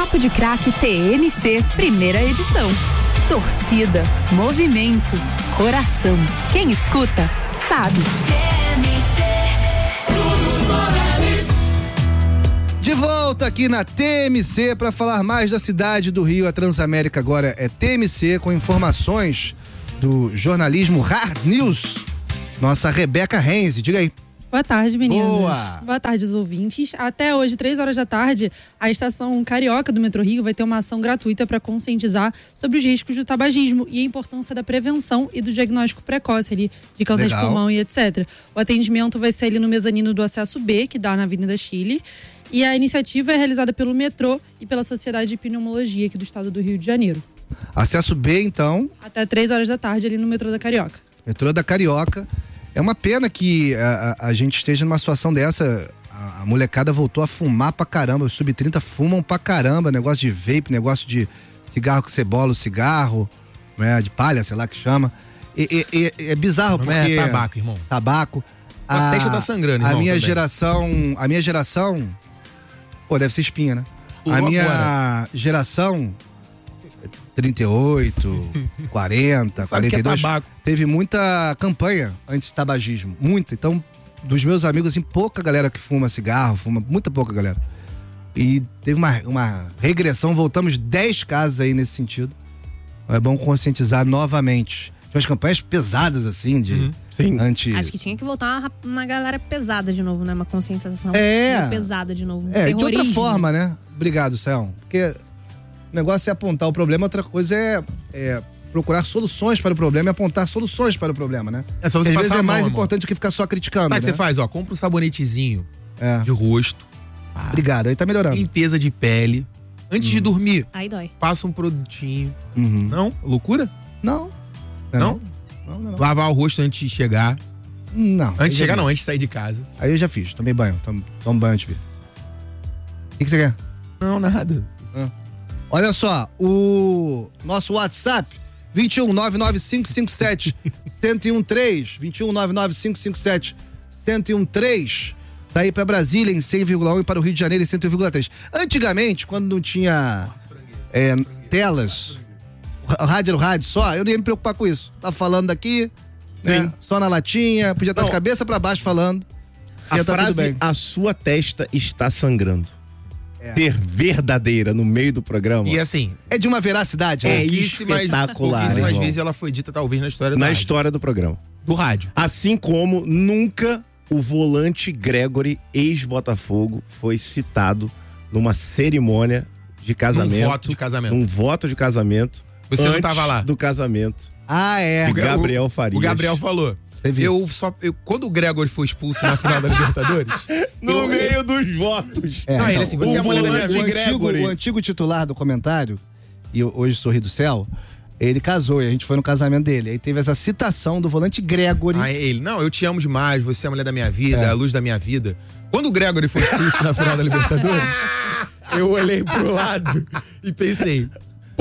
Papo de Craque TMC, primeira edição. Torcida, movimento, coração. Quem escuta, sabe. De volta aqui na TMC para falar mais da cidade do Rio. A Transamérica agora é TMC, com informações do jornalismo Hard News. Nossa Rebeca Renzi, diga aí. Boa tarde, meninas. Boa. Boa tarde, os ouvintes. Até hoje, 3 da tarde, a estação Carioca do Metrô Rio vai ter uma ação gratuita para conscientizar sobre os riscos do tabagismo e a importância da prevenção e do diagnóstico precoce ali, de câncer de pulmão e etc. O atendimento vai ser ali no mezanino do Acesso B, que dá na Avenida Chile. E a iniciativa é realizada pelo metrô e pela Sociedade de Pneumologia aqui do estado do Rio de Janeiro. Acesso B, então. Até 3 da tarde ali no metrô da Carioca. Metrô da Carioca. É uma pena que a gente esteja numa situação dessa. A molecada voltou a fumar pra caramba. Os sub-30 fumam pra caramba. Negócio de vape, negócio de cigarro que você bola o cigarro, né, de palha, sei lá que chama. É bizarro, porque... É tabaco, irmão. Tabaco. A testa tá sangrando, irmão. A minha geração... Pô, deve ser espinha, né? A minha geração... 38, 40, 42, teve muita campanha anti-tabagismo, muita. Então, dos meus amigos, assim, pouca galera que fuma cigarro, muita pouca galera. E teve uma regressão, voltamos 10 casos aí nesse sentido. É bom conscientizar novamente. Tinha umas campanhas pesadas, assim, de anti... Acho que tinha que voltar uma galera pesada de novo, né? Uma conscientização pesada de novo. De outra forma, né? Obrigado, Céu. Porque... o negócio é apontar o problema, outra coisa é procurar soluções para o problema e apontar soluções para o problema, né? É só você às passar vezes é mais irmão. importante do que ficar só criticando. Sabe o né? que você faz? Compra um sabonetezinho de rosto. Obrigado, aí tá melhorando. Limpeza de pele. Antes de dormir, aí dói. passa um produtinho. Não? Loucura? Não. Não? Lavar o rosto antes de chegar. Não. Antes de chegar, não, antes de sair de casa. Aí eu já fiz, tomei banho. Tomo banho antes de vir. O que você quer? Não, nada. Olha só, o nosso WhatsApp, 2199557 1013, 2199557 tá aí pra Brasília em 100,1 e para o Rio de Janeiro em 101,3. Antigamente, quando não tinha telas, o rádio era o rádio só, eu nem ia me preocupar com isso. Tá falando daqui, né? Só na latinha, podia estar de cabeça pra baixo falando. A frase, a sua testa está sangrando. Ter verdadeira no meio do programa. E assim... é de uma veracidade. É espetacular. Pouquíssimas vezes ela foi dita, talvez, na história do rádio. Na história do programa. Do rádio. Assim como nunca o volante Gregory, ex-Botafogo, foi citado numa cerimônia de casamento. Num voto de casamento. Num voto de casamento. Você não tava lá. Do casamento. De Gabriel Farias. O Gabriel falou... quando o Gregory foi expulso na final da Libertadores... no meio dos votos. Ele assim, você é a mulher da minha vida. O antigo titular do comentário, e hoje Sorri do Céu, ele casou e a gente foi no casamento dele. Aí teve essa citação do volante Gregory. Não, eu te amo demais, você é a mulher da minha vida, a luz da minha vida. Quando o Gregory foi expulso na final da Libertadores, eu olhei pro lado e pensei,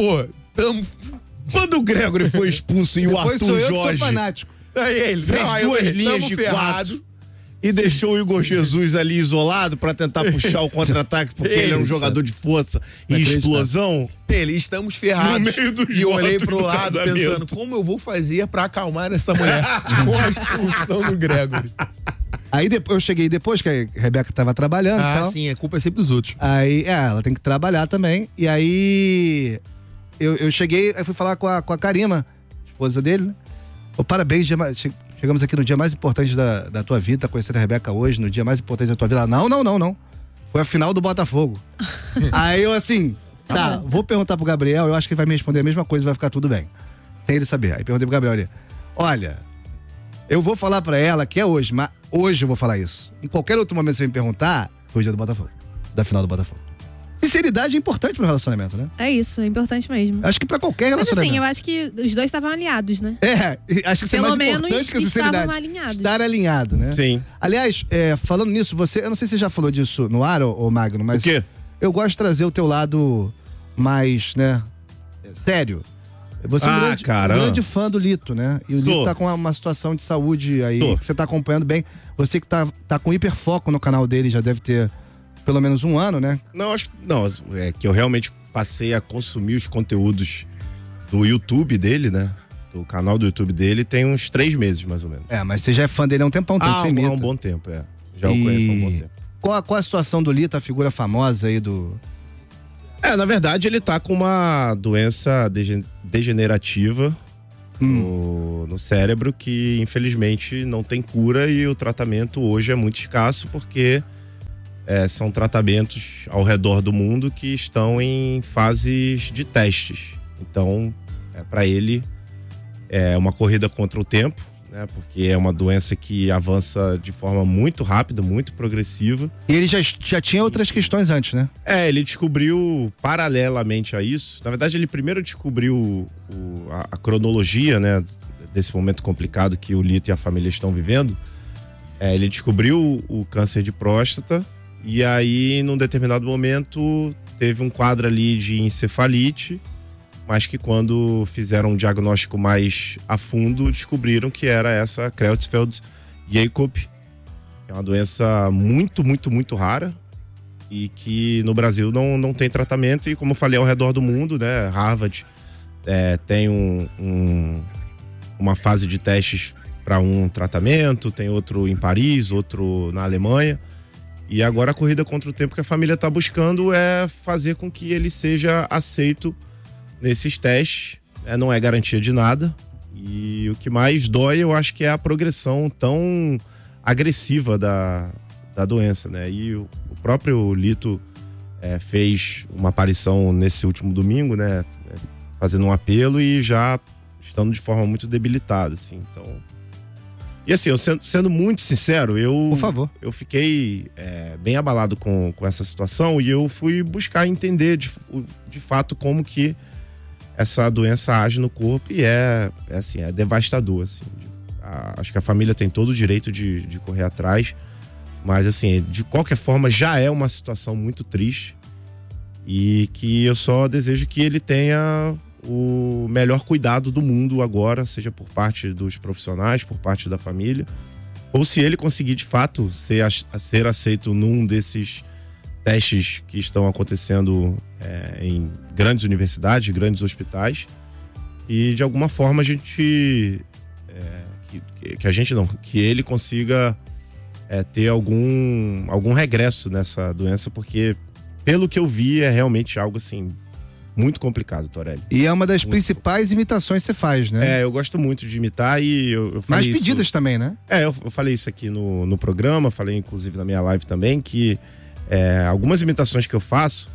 quando o Gregory foi expulso e o Arthur Jorge... sou fanático. Aí ele fez duas linhas de quatro e deixou o Igor Jesus ali isolado pra tentar puxar o contra-ataque, porque ele é um jogador de força e explosão. Estamos ferrados. No meio do e eu olhei pro do lado casamento. pensando, como eu vou fazer pra acalmar essa mulher com a expulsão do Gregory? Aí eu cheguei depois que a Rebeca tava trabalhando. Sim, a culpa é sempre dos outros. Aí, ela tem que trabalhar também. E aí eu cheguei, aí fui falar com a Karima, esposa dele, né? Parabéns, chegamos aqui no dia mais importante da tua vida, tá conhecendo a Rebeca hoje, no dia mais importante da tua vida. Não. Foi a final do Botafogo. Aí eu assim, vou perguntar pro Gabriel, eu acho que ele vai me responder a mesma coisa, vai ficar tudo bem. Sem ele saber. Aí perguntei pro Gabriel ali, olha, eu vou falar pra ela que é hoje, mas hoje eu vou falar isso. Em qualquer outro momento que você me perguntar, foi o dia do Botafogo, da final do Botafogo. Sinceridade é importante pro relacionamento, né? É isso, é importante mesmo. Acho que pra qualquer relacionamento. Mas assim, eu acho que os dois estavam alinhados, né? Acho que isso é mais importante que a sinceridade. Estavam alinhados. Estar alinhado, né? Sim. Aliás, falando nisso, eu não sei se você já falou disso no ar, ô Magno, mas... O quê? Eu gosto de trazer o teu lado mais, né, sério. Você é um grande fã do Lito, né? E o Lito tá com uma situação de saúde aí, que você tá acompanhando bem. Você que tá com hiperfoco no canal dele, já deve ter pelo menos um ano, né? Não, acho que não. É que eu realmente passei a consumir os conteúdos do YouTube dele, né? Do canal do YouTube dele tem uns 3 meses, mais ou menos. Mas você já é fã dele há um tempão, então você imita. Há um bom tempo, Já o conheço há um bom tempo. Qual a situação do Lito, a figura famosa aí do... Na verdade, ele tá com uma doença degenerativa no cérebro que, infelizmente, não tem cura e o tratamento hoje é muito escasso porque são tratamentos ao redor do mundo que estão em fases de testes. Então, para ele, é uma corrida contra o tempo, né? Porque é uma doença que avança de forma muito rápida, muito progressiva. E ele já tinha outras questões antes, né? Ele descobriu, paralelamente a isso, na verdade ele primeiro descobriu a cronologia, né, desse momento complicado que o Lito e a família estão vivendo. Ele descobriu o câncer de próstata e aí, num determinado momento, teve um quadro ali de encefalite, mas que quando fizeram um diagnóstico mais a fundo, descobriram que era essa Creutzfeldt-Jakob, que é uma doença muito, muito, muito rara e que no Brasil não tem tratamento e, como eu falei, ao redor do mundo, né, Harvard tem uma fase de testes para um tratamento, tem outro em Paris, outro na Alemanha. E agora a corrida contra o tempo que a família está buscando é fazer com que ele seja aceito nesses testes. Não é garantia de nada. E o que mais dói, eu acho que é a progressão tão agressiva da doença, né? E o próprio Lito fez uma aparição nesse último domingo, né? Fazendo um apelo e já estando de forma muito debilitada, assim. Então... E assim, eu sendo muito sincero, Por favor. Eu fiquei bem abalado com essa situação e eu fui buscar entender de fato como que essa doença age no corpo e é devastador, assim. Acho que a família tem todo o direito de correr atrás, mas assim, de qualquer forma já é uma situação muito triste e que eu só desejo que ele tenha o melhor cuidado do mundo agora, seja por parte dos profissionais, por parte da família, ou se ele conseguir de fato ser aceito num desses testes que estão acontecendo em grandes universidades, grandes hospitais, e de alguma forma a gente que ele consiga ter algum regresso nessa doença, porque pelo que eu vi é realmente algo assim muito complicado, Torelli. E é uma das principais imitações que você faz, né? Eu gosto muito de imitar e eu falei mais pedidas isso, também, né? Eu falei isso aqui no programa, falei inclusive na minha live também, que algumas imitações que eu faço,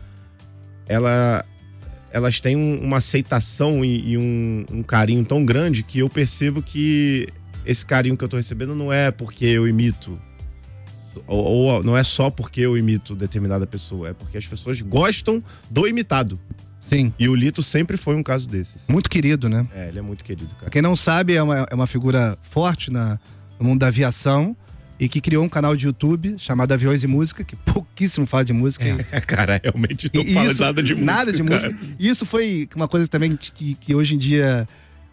elas têm uma aceitação e um carinho tão grande que eu percebo que esse carinho que eu tô recebendo não é porque eu imito, ou não é só porque eu imito determinada pessoa, é porque as pessoas gostam do imitado. Sim. E o Lito sempre foi um caso desses. Muito querido, né? Ele é muito querido, cara. Pra quem não sabe, é uma figura forte no mundo da aviação e que criou um canal de YouTube chamado Aviões e Música, que pouquíssimo fala de música. Cara, realmente não fala nada de música. Nada de música. Isso foi uma coisa também que hoje em dia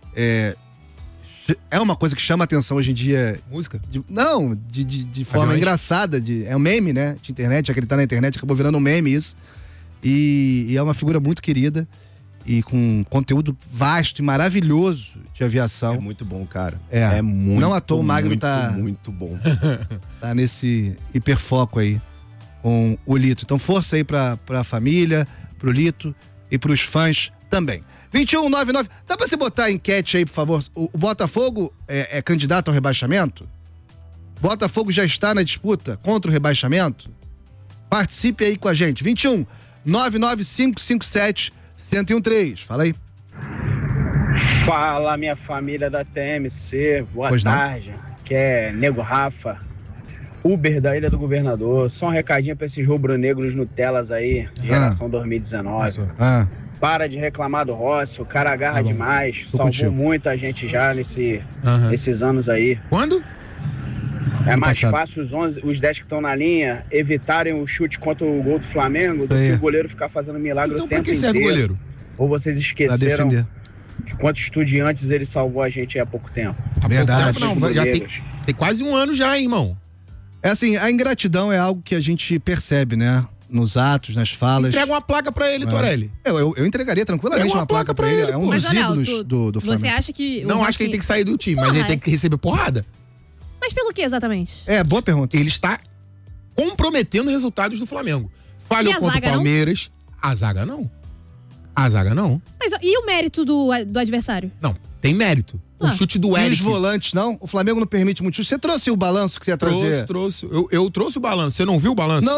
é uma coisa que chama atenção hoje em dia. Música? De forma engraçada. É um meme, né? De internet, acreditar na internet, acabou virando um meme isso. E é uma figura muito querida e com conteúdo vasto e maravilhoso de aviação. É muito bom, cara. É muito, não à toa o Magno muito bom. Tá nesse hiperfoco aí com o Lito. Então força aí pra família, pro Lito e pros fãs também. 2199, dá pra você botar a enquete aí, por favor? O Botafogo é candidato ao rebaixamento? Botafogo já está na disputa contra o rebaixamento? Participe aí com a gente. 21 99557 1013. Fala aí. Fala, minha família da TMC. Boa tarde. Que é Nego Rafa, Uber da Ilha do Governador. Só um recadinho pra esses rubro-negros Nutelas aí, geração 2019. Para de reclamar do Rossi, o cara agarra demais. Salvou muita gente já nesses anos aí. Quando? É mais fácil os 10 que estão na linha evitarem o chute contra o gol do Flamengo do que o goleiro ficar fazendo milagre o tempo inteiro. Então, pra que serve o goleiro? Ou vocês esqueceram que quanto Estudiantes ele salvou a gente há pouco tempo? Verdade. Não, já tem quase um ano já, hein, irmão? É assim, a ingratidão é algo que a gente percebe, né? Nos atos, nas falas. Entrega uma placa pra ele, Torelli. Eu entregaria tranquilamente uma placa pra ele. É um dos ídolos do Flamengo. Você acha que... Não acho que ele tem que sair do time, mas ele tem que receber porrada. Mas pelo que exatamente? Boa pergunta. Ele está comprometendo resultados do Flamengo. Falhou contra o Palmeiras. A zaga não. Mas e o mérito do adversário? Não, tem mérito. O chute do Eric. E os volantes, não? O Flamengo não permite muito chute. Você trouxe o balanço que você ia trazer? Trouxe. Eu trouxe o balanço. Você não viu o balanço? Não.